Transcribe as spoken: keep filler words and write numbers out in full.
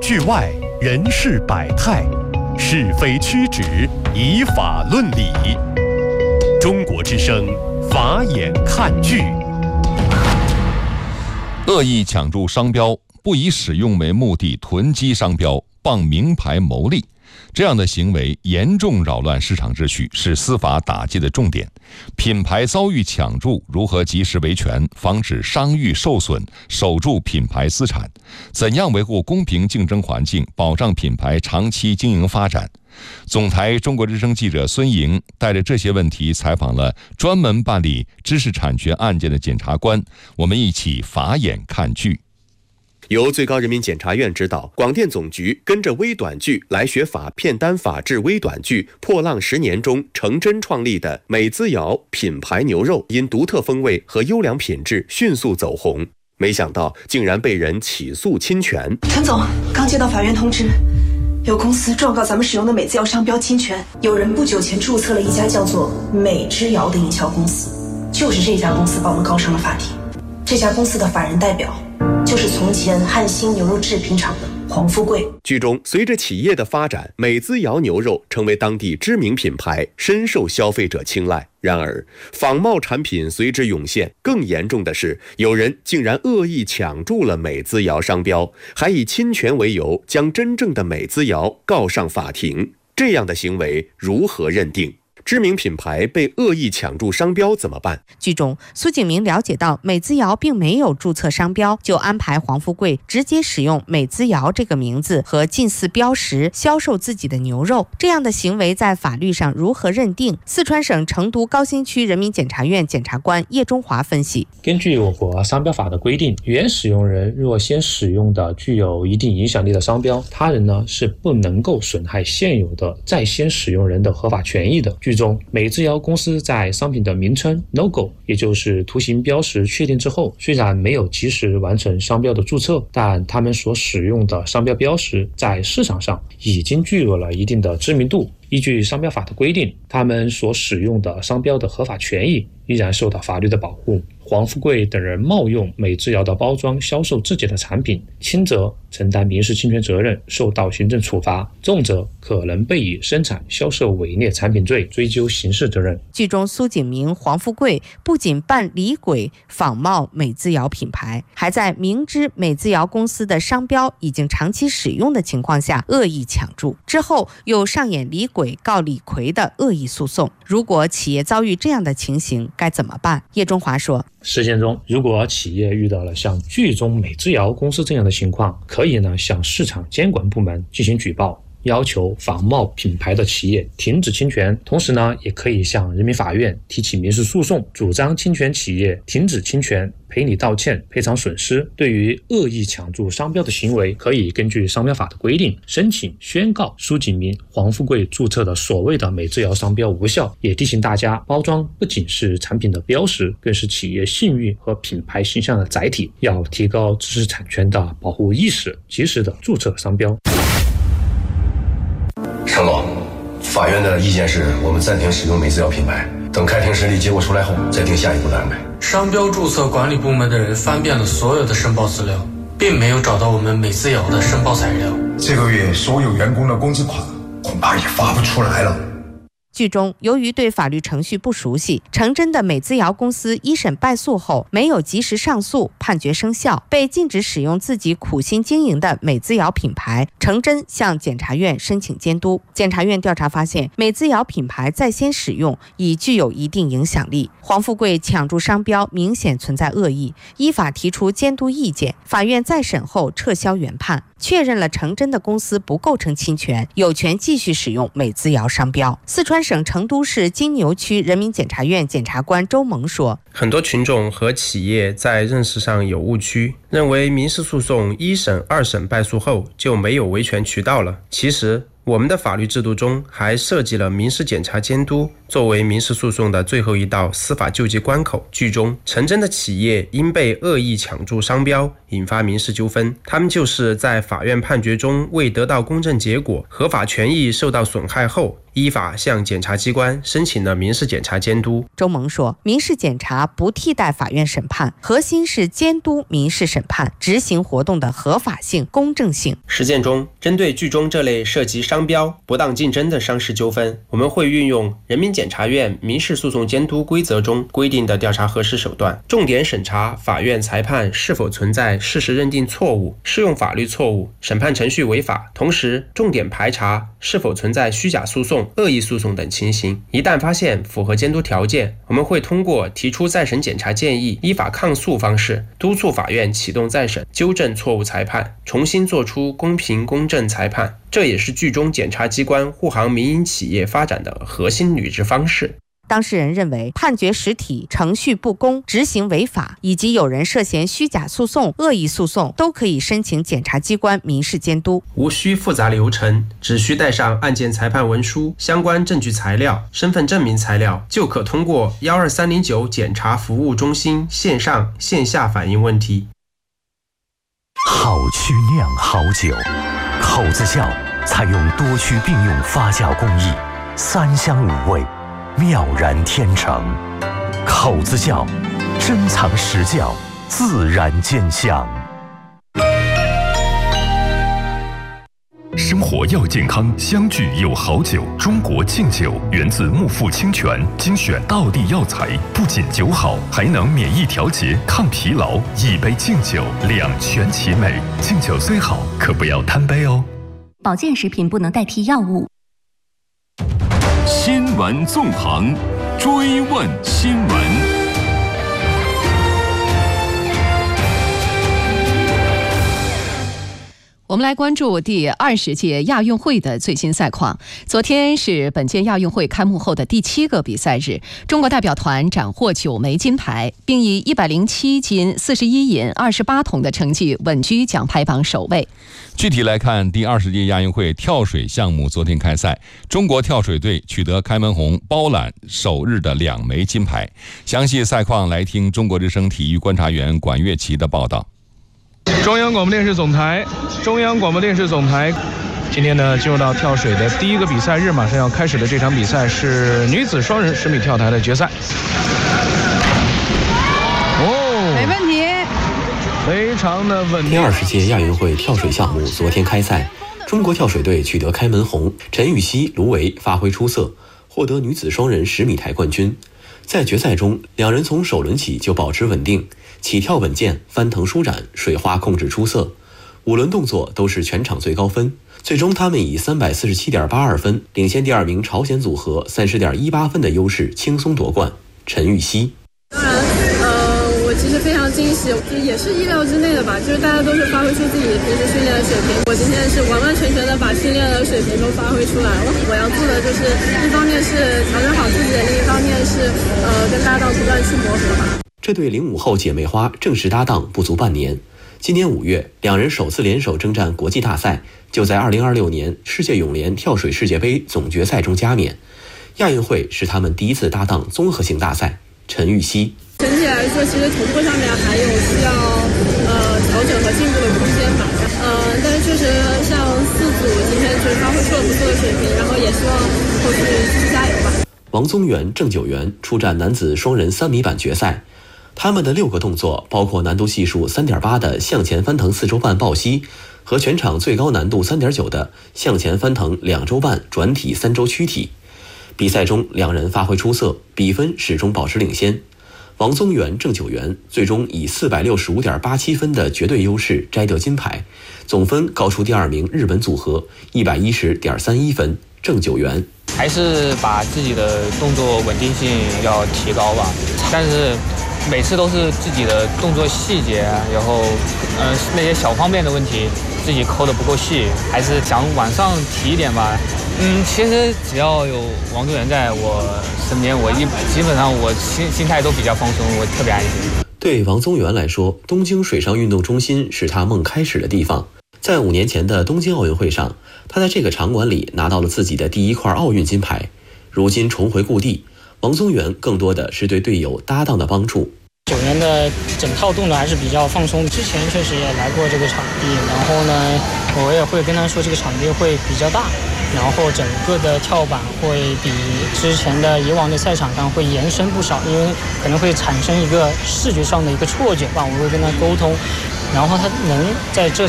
剧外，人世百态，是非曲直，以法论理。中国之声，法眼看剧。 恶意抢注商标，不以使用为目的囤积商标，傍名牌牟利，这样的行为严重扰乱市场秩序，是司法打击的重点。品牌遭遇抢注，如何及时维权，防止商誉受损，守住品牌资产？怎样维护公平竞争环境，保障品牌长期经营发展？总台中国之声记者孙莹带着这些问题采访了专门办理知识产权案件的检察官，我们一起法眼看剧。 由最高人民检察院指导，广电总局跟着微短剧来学法片单法治微短剧《破浪十年》中程真创立的美滋瑶品牌牛肉，因独特风味和优良品质迅速走红。没想到竟然被人起诉侵权。 陈总，刚接到法院通知，有公司状告咱们使用的美滋瑶商标侵权。有人不久前注册了一家叫做美之瑶的营销公司，就是这家公司把我们告上了法庭。这家公司的法人代表就是从前汉兴牛肉制品厂的黄富贵。 剧中，随着企业的发展，美滋瑶牛肉成为当地知名品牌，深受消费者青睐。然而，仿冒产品随之涌现。更严重的是，有人竟然恶意抢注了美滋瑶商标，还以侵权为由将真正的美滋瑶告上法庭。这样的行为如何认定？知名品牌被恶意抢注商标怎么办？ 剧中，苏景明了解到美滋瑶并没有注册商标，就安排黄富贵直接使用美滋瑶这个名字和近似标识销售自己的牛肉。这样的行为在法律上如何认定？四川省成都高新区人民检察院检察官叶中华分析： 根据我国商标法的规定，原使用人若先使用的具有一定影响力的商标，他人呢是不能够损害现有的在先使用人的合法权益的。剧中，美滋瑶公司在商品的名称 logo 也就是图形标识确定之后，虽然没有及时完成商标的注册，但他们所使用的商标标识在市场上已经具有了一定的知名度。依据商标法的规定，他们所使用的商标的合法权益依然受到法律的保护。黄富贵等人冒用美滋瑶的包装销售自己的产品，轻则承担民事侵权责任，受到行政处罚，重则可能被以生产销售伪劣产品罪追究刑事责任。 剧中，苏景明、黄富贵不仅扮李鬼仿冒美滋瑶品牌，还在明知美滋瑶公司的商标已经长期使用的情况下恶意抢注，之后又上演李鬼告李逵的恶意诉讼。如果企业遭遇这样的情形该怎么办？叶中华说， 实践中，如果企业遇到了像剧中美滋瑶公司这样的情况，可以呢向市场监管部门进行举报，要求仿冒品牌的企业停止侵权，同时呢也可以向人民法院提起民事诉讼，主张侵权企业停止侵权，赔礼道歉，赔偿损失。对于恶意抢注商标的行为，可以根据商标法的规定申请宣告苏景明、黄富贵注册的所谓的美滋瑶商标无效。也提醒大家，包装不仅是产品的标识，更是企业信誉和品牌形象的载体，要提高知识产权的保护意识，及时的注册商标。 陈总，法院的意见是我们暂停使用美滋瑶品牌，等开庭审理结果出来后再定下一步的安排。 商标注册管理部门的人翻遍了所有的申报资料，并没有找到我们美滋瑶的申报材料。 这个月所有员工的工资款恐怕也发不出来了。 剧中，由于对法律程序不熟悉，程真的美滋瑶公司一审败诉后没有及时上诉，判决生效，被禁止使用自己苦心经营的美滋瑶品牌。程真向检察院申请监督，检察院调查发现，美滋瑶品牌在先使用已具有一定影响力，黄富贵抢注商标明显存在恶意，依法提出监督意见。法院再审后撤销原判，确认了程真的公司不构成侵权，有权继续使用美滋瑶商标。四川省成都市金牛区人民检察院检察官周萌说， 很多群众和企业在认识上有误区，认为民事诉讼一审、二审败诉后就没有维权渠道了。其实我们的法律制度中还涉及了民事检察监督、 作为民事诉讼的最后一道司法救济关口，剧中陈真的企业因被恶意抢注商标引发民事纠纷，他们就是在法院判决中未得到公正结果，合法权益受到损害后，依法向检察机关申请了民事检察监督。 周萌说，民事检察不替代法院审判，核心是监督民事审判执行活动的合法性、公正性。 实践中，针对剧中这类涉及商标、不当竞争的商事纠纷，我们会运用人民检察院民事诉讼监督规则中规定的调查核实手段，重点审查法院裁判是否存在事实认定错误、适用法律错误、审判程序违法，同时重点排查是否存在虚假诉讼、恶意诉讼等情形。一旦发现符合监督条件，我们会通过提出再审检查建议、依法抗诉方式，督促法院启动再审，纠正错误裁判，重新作出公平公正裁判。这也是剧中检察机关护航民营企业发展的核心履职方式。 当事人认为判决实体程序不公、执行违法，以及有人涉嫌虚假诉讼、恶意诉讼，都可以申请检察机关民事监督。 无需复杂流程，只需带上案件裁判文书、相关证据材料、身份证明材料，就可通过一二三零九检察服务中心线上线下反映问题。 好曲酿好酒，口子窖采用多区并用发酵工艺，三香五味，妙然天成。口子窖，珍藏实窖，自然见香。 生活要健康，相聚有好酒。中国敬酒源自木富清泉，精选道地药材，不仅酒好，还能免疫调节、抗疲劳。一杯敬酒，两全其美。敬酒虽好，可不要贪杯哦。 保健食品不能代替药物。 新闻纵横，追问新闻。 我们来关注第二十届亚运会的最新赛况。昨天是本届亚运会开幕后的第七个比赛日，中国代表团斩获九枚金牌，并以一百零七金、四十一银、二十八铜的成绩稳居奖牌榜首位。 具体来看，第二十届亚运会跳水项目昨天开赛，中国跳水队取得开门红，包揽首日的两枚金牌。详细赛况来听中国之声体育观察员管乐琪的报道。 中央广播电视总台，中央广播电视总台。今天呢，进入到跳水的第一个比赛日，马上要开始的这场比赛是女子双人十米跳台的决赛。哦， 没问题， 非常的稳定。 第二十届亚运会跳水项目昨天开赛，中国跳水队取得开门红，陈芋汐、卢维发挥出色，获得女子双人十米台冠军。在决赛中，两人从首轮起就保持稳定，起跳稳健，翻腾舒展，水花控制出色，五轮动作都是全场最高分。最终他们以三百四十七点八二分领先第二名朝鲜组合三十点一八分的优势轻松夺冠。陈芋汐： 当然呃，我其实非常惊喜，就也是意料之内的吧，就是大家都是发挥出自己平时训练的水平，我今天是完完全全的把训练的水平都发挥出来了。我要做的就是一方面是调整好自己的，另一方面是呃跟搭档不断去磨合吧。 这对零五后姐妹花正式搭档不足半年，今年五月，两人首次联手征战国际大赛，就在二零二六年世界泳联跳水世界杯总决赛中加冕。亚运会是他们第一次搭档综合性大赛。陈芋汐： 整体来说，其实同步上面还有需要呃调整和进步的空间吧。呃，但是确实像四组今天就是发挥出了不错的水平，然后也希望后续继续加油吧。 王宗源、郑九元出战男子双人三米板决赛。他们的六个动作包括难度系数 三点八 的向前翻腾四周半抱膝和全场最高难度 三点九 的向前翻腾两周半转体三周躯体。比赛中两人发挥出色，比分始终保持领先。王宗源、郑九元最终以 四百六十五点八七 分的绝对优势摘得金牌，总分高出第二名日本组合 一百一十点三一 分。郑九元： 还是把自己的动作稳定性要提高吧，但是每次都是自己的动作细节，然后嗯、呃、那些小方面的问题自己抠得不够细，还是想往上提一点吧。嗯，其实只要有王宗源在我身边，我一基本上我心心态都比较放松，我特别安心。 对王宗源来说，东京水上运动中心是他梦开始的地方。在五年前的东京奥运会上，他在这个场馆里拿到了自己的第一块奥运金牌。 如今重回故地，王宗元更多的是对队友搭档的帮助。 球员的整套动作还是比较放松，之前确实也来过这个场地，然后呢，我也会跟他说这个场地会比较大，然后整个的跳板会比之前的以往的赛场上会延伸不少，因为可能会产生一个视觉上的一个错觉吧，我会跟他沟通，然后他能在这